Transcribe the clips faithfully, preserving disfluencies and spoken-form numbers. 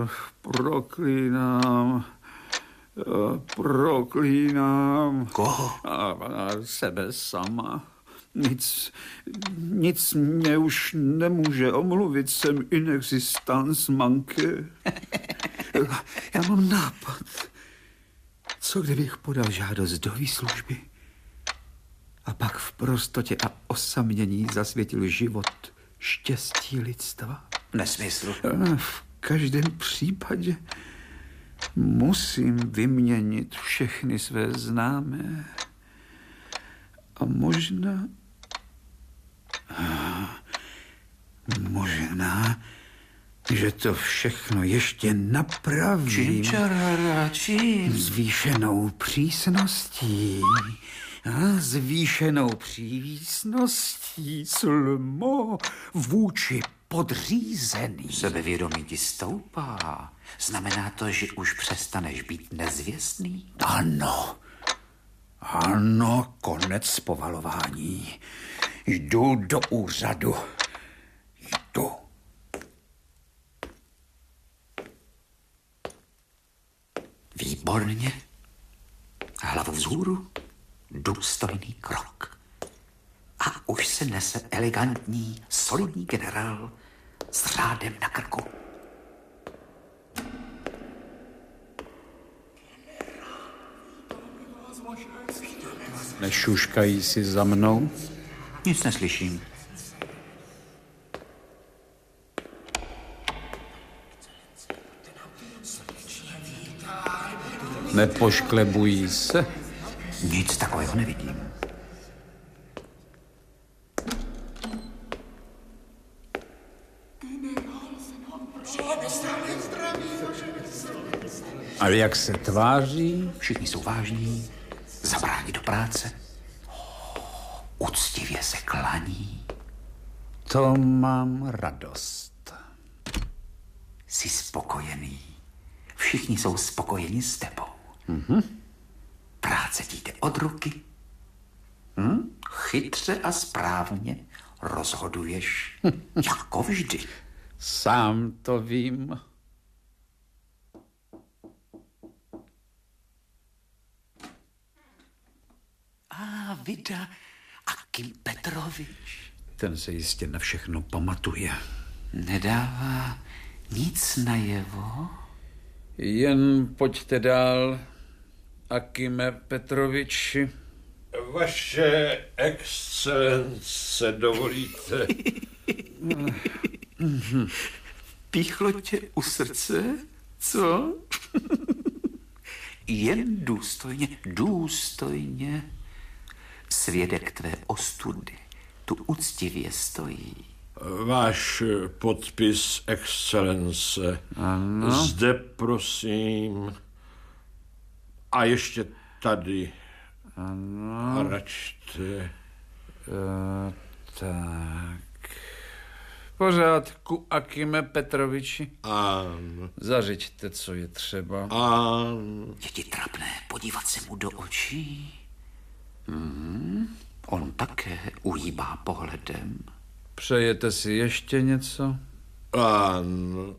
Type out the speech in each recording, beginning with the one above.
Pr- proklínám, proklínám. Koho? A, a sebe sama. Nic, nic mě už nemůže omluvit, jsem inexistence manque. Já mám nápad. Co kdybych podal žádost do výslužby a pak v prostotě a osamění zasvětil život štěstí lidstva? Nesmysl. V každém případě musím vyměnit všechny své známé. A možná... Možná, že to všechno ještě napravím. Čím, čarara, čím? Zvýšenou přísností. A zvýšenou přísností, Slmo, vůči podřízený. Sebevědomí ti stoupá. Znamená to, že už přestaneš být nezvěstný? Ano. Ano, konec povalování. Jdu do úřadu. Jdu. Výborně. Hlavu vzhůru, důstojný krok. A už se nese elegantní, solidní generál s řádem na krku. Nešuškají si za mnou? Nic neslyším. Nepošklebují se? Nic takového nevidím. A jak se tváří? Všichni jsou vážní, zabrání do práce, uctivě se klaní. To mám radost. Jsi spokojený. Všichni jsou spokojeni s tebou. Mm-hmm. Práce ti jde od ruky. Hm? Chytře a správně rozhoduješ, jako vždy. Sám to vím. A vida Akim Petrovič. Ten se jistě na všechno pamatuje. Nedává nic najevo? Jen pojďte dál, Akime Petroviči. Vaše excelence, dovolíte? Píchlo tě u srdce? Co? Jen důstojně, důstojně. Svědek tvé ostudy tu úctivě stojí. Váš podpis, excelence. Ano. Zde, prosím. A ještě tady. Ano. A račte. Uh, tak. V pořádku, Akime Petroviči. Ano. Zařiďte, co je třeba. Ano. Je ti trapné podívat se mu do očí? Hmm. On také uhýbá pohledem. Přejete si ještě něco? Ano.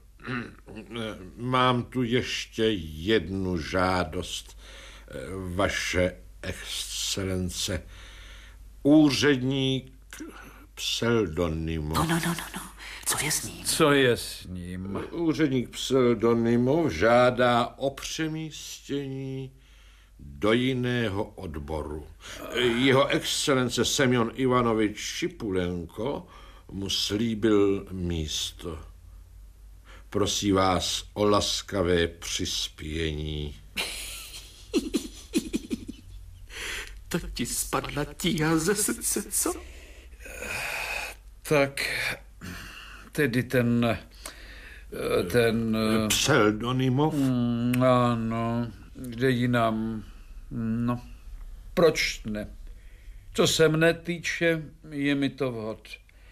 Mám tu ještě jednu žádost, vaše excelence. Úředník pseudonymov. No, no, no, no, no. Co je s ním? Co je s ním? Úředník pseudonymov žádá o přemístění do jiného odboru. Jeho excelence Semjon Ivanovič Šipulenko mu slíbil místo. Prosí vás o laskavé přispění. To ti spadla tíha ze srdce, co? Tak, tedy ten... ten... Pseudonymov? Mm, ano, kde jinam. No, proč ne? Co se mne týče, je mi to vhod.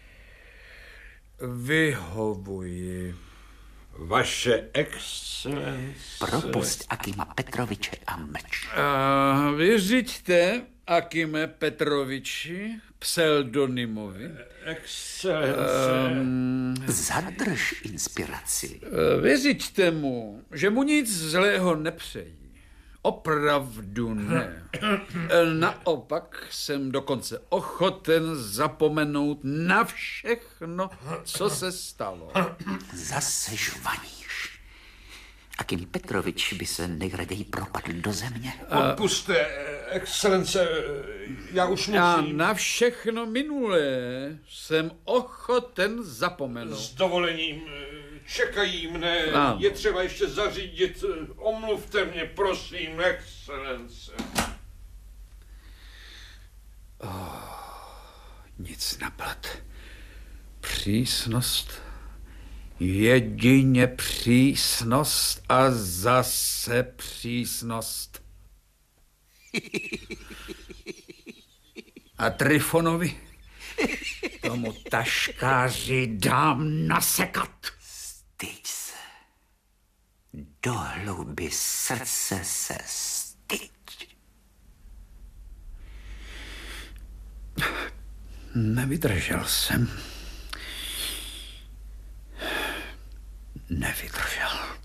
Vyhovuji. Vaše excelence. Propust Akima Petroviče a meč. A vyřiďte, Akime Petroviči, pseudonymovi. Excelence. Um, Zadrž inspiraci. Věřiďte mu, že mu nic zlého nepřejí. Opravdu ne. Naopak jsem dokonce ochoten zapomenout na všechno, co se stalo. Zase žvaníš. Akim Petrovič by se nejraději propadl do země. Odpuste, excelence, já už musím. A na všechno minulé jsem ochoten zapomenout. S dovolením, čekají mne, Ano. je třeba ještě zařídit. Omluvte mě, prosím, excelence. Nic napad. Přísnost, jedině přísnost a zase přísnost. A Trifonovi, tomu taškáři dám nasekat. Styď se. Do hlouby srdce se styď. Nevydržel jsem. Nevydržel.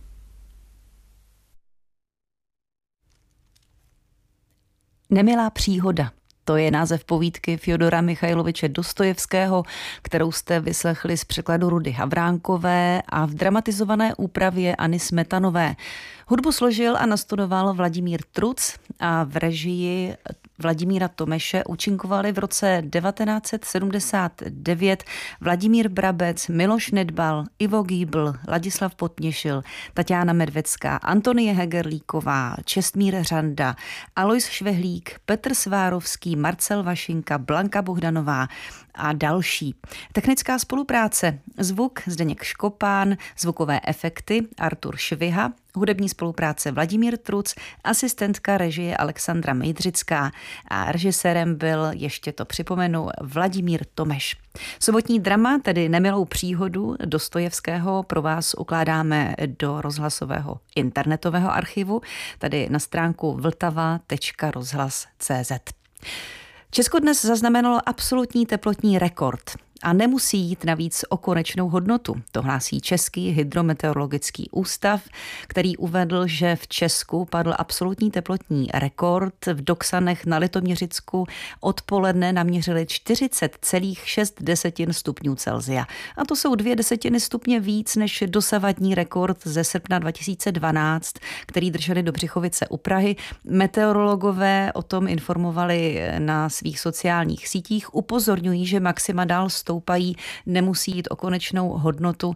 Nemilá příhoda. To je název povídky Fjodora Michajloviče Dostojevského, kterou jste vyslechli z překladu Rudy Havránkové a v dramatizované úpravě Anny Smetanové. Hudbu složil a nastudoval Vladimír Truc a v režii Vladimíra Tomeše účinkovali v roce devatenáct set sedmdesát devět Vladimír Brabec, Miloš Nedbal, Ivo Giebl, Ladislav Potněšil, Tatiana Medvecká, Antonie Hegerlíková, Čestmír Řanda, Alois Švehlík, Petr Svárovský, Marcel Vašinka, Blanka Bohdanová a další. Technická spolupráce, zvuk Zdeněk Škopán, zvukové efekty Artur Šviha, hudební spolupráce Vladimír Truc, asistentka režie Alexandra Mejdřická a režisérem byl, ještě to připomenu, Vladimír Tomeš. Sobotní drama, tedy Nemilou příhodu Dostojevského, pro vás ukládáme do rozhlasového internetového archivu, tady na stránku vltava tečka rozhlas tečka cé zet. Česko dnes zaznamenalo absolutní teplotní rekord. A nemusí jít navíc o konečnou hodnotu. To hlásí Český hydrometeorologický ústav, který uvedl, že v Česku padl absolutní teplotní rekord. V Doksanech na Litoměřicku odpoledne naměřili čtyřicet celá šest stupňů Celsia. A to jsou dvě desetiny stupně víc než dosavadní rekord ze srpna dva tisíce dvanáct, který drželi Dobřichovice u Prahy. Meteorologové o tom informovali na svých sociálních sítích. Upozorňují, že maxima dál stoupají, nemusí jít o konečnou hodnotu.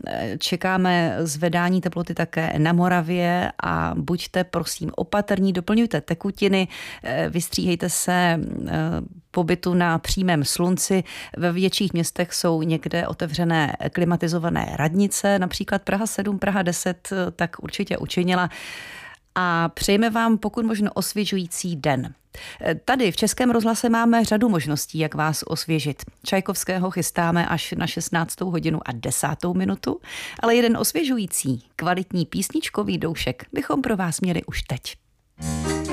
Čekáme zvedání teploty také na Moravě a buďte prosím opatrní, doplňujte tekutiny, vystříhejte se pobytu na přímém slunci. Ve větších městech jsou někde otevřené klimatizované radnice, například Praha sedm, Praha deset tak určitě učinila. A přejeme vám pokud možno osvěžující den. Tady v Českém rozhlase máme řadu možností, jak vás osvěžit. Čajkovského chystáme až na šestnáctou hodinu a desátou minutu, ale jeden osvěžující, kvalitní písničkový doušek bychom pro vás měli už teď.